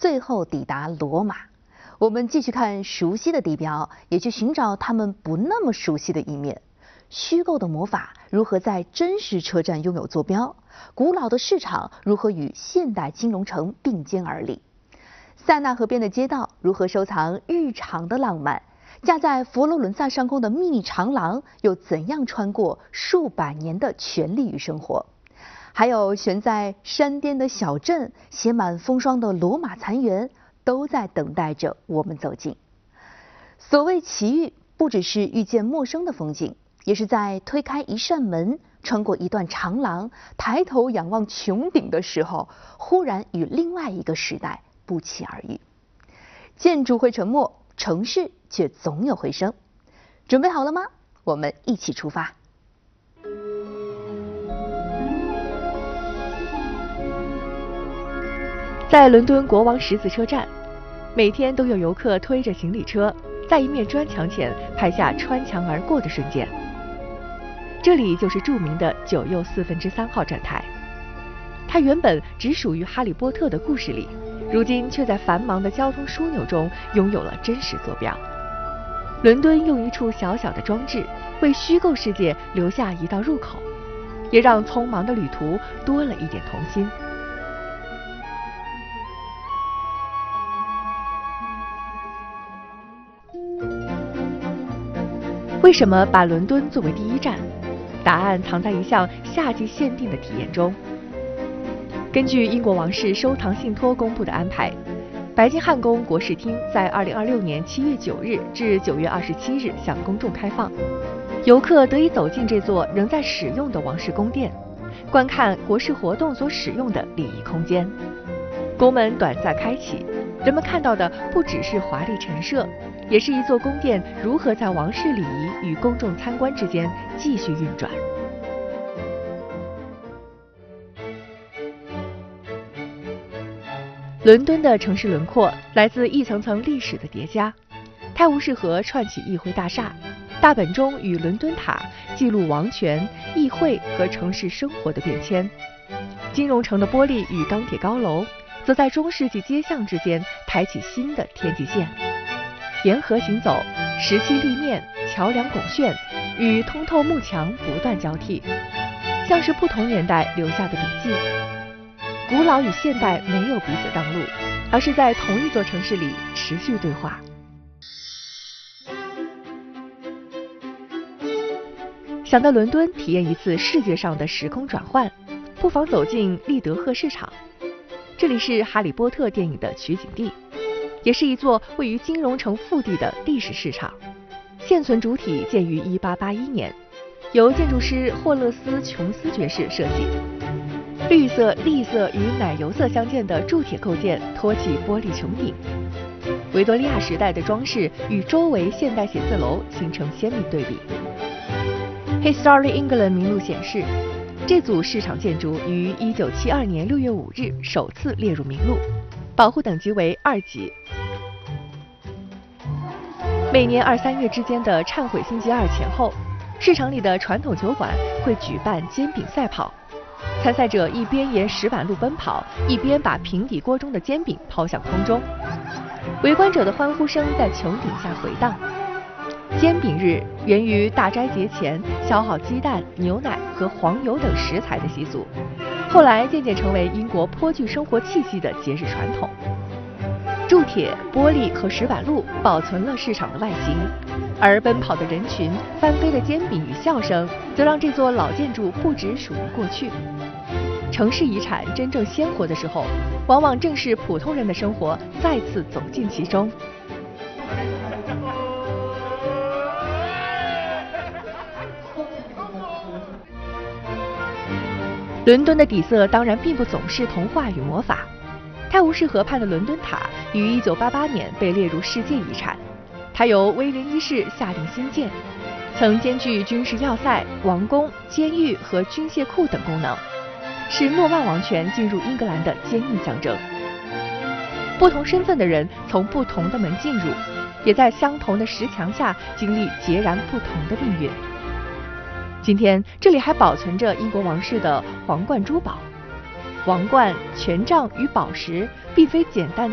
最后抵达罗马。我们继续看熟悉的地标，也去寻找他们不那么熟悉的一面。虚构的魔法如何在真实车站拥有坐标？古老的市场如何与现代金融城并肩而立？塞纳河边的街道如何收藏日常的浪漫？架在佛罗伦萨上空的秘密长廊又怎样穿过数百年的权力与生活？还有悬在山巅的小镇，写满风霜的罗马残垣，都在等待着我们走近。所谓奇遇，不只是遇见陌生的风景，也是在推开一扇门，穿过一段长廊，抬头仰望穹顶的时候，忽然与另外一个时代不期而遇。建筑会沉没，城市却总有回声。准备好了吗？我们一起出发。 在伦敦国王十字车站，每天都有游客推着行李车，在一面砖墙前拍下穿墙而过的瞬间。这里就是著名的9又3/4号站台，它原本只属于哈利波特的故事里，如今却在繁忙的交通枢纽中拥有了真实坐标。伦敦用一处小小的装置，为虚构世界留下一道入口，也让匆忙的旅途多了一点童心。为什么把伦敦作为第一站？答案藏在一项夏季限定的体验中。根据英国王室收藏信托公布的安排，白金汉宫国事厅在2026年7月9日至9月27日向公众开放，游客得以走进这座仍在使用的王室宫殿，观看国事活动所使用的礼仪空间。宫门短暂开启，人们看到的不只是华丽陈设，也是一座宫殿如何在王室礼仪与公众参观之间继续运转。伦敦的城市轮廓来自一层层历史的叠加，泰晤士河串起议会大厦，大本钟与伦敦塔记录王权、议会和城市生活的变迁。金融城的玻璃与钢铁高楼则在中世纪街巷之间抬起新的天际线。沿河行走，石砌立面、桥梁拱券与通透幕墙不断交替，像是不同年代留下的笔记。古老与现代没有彼此让路，而是在同一座城市里持续对话。想到伦敦体验一次世界上的时空转换，不妨走进利德赫市场。这里是哈利波特电影的取景地，也是一座位于金融城腹地的历史市场。现存主体建于1881年，由建筑师霍勒斯·琼斯爵士设计。绿色、栗色与奶油色相间的铸铁构件托起玻璃穹顶，维多利亚时代的装饰与周围现代写字楼形成鲜明对比。Historic England 名录显示，这组市场建筑于1972年6月5日首次列入名录，保护等级为2级。每年2、3月之间的忏悔星期二前后，市场里的传统球馆会举办煎饼赛跑。参赛者一边沿石板路奔跑，一边把平底锅中的煎饼抛向空中，围观者的欢呼声在穹顶下回荡。煎饼日源于大斋节前消耗鸡蛋、牛奶和黄油等食材的习俗，后来渐渐成为英国颇具生活气息的节日传统。铸铁、玻璃和石板路保存了市场的外形，而奔跑的人群、翻飞的煎饼与笑声，则让这座老建筑不只属于过去。城市遗产真正鲜活的时候，往往正是普通人的生活再次走进其中。伦敦的底色当然并不总是童话与魔法。泰晤士河畔的伦敦塔于1988年被列入世界遗产，它由威廉一世下令兴建，曾兼具军事要塞、王宫、监狱和军械库等功能，是诺曼王权进入英格兰的坚硬象征。不同身份的人从不同的门进入，也在相同的石墙下经历截然不同的命运。今天这里还保存着英国王室的皇冠珠宝。王冠、权杖与宝石并非简单的